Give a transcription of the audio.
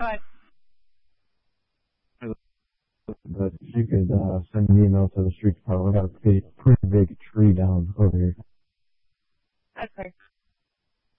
ahead. But if you could send an email to the street department, we got a pretty big tree down over here. Okay.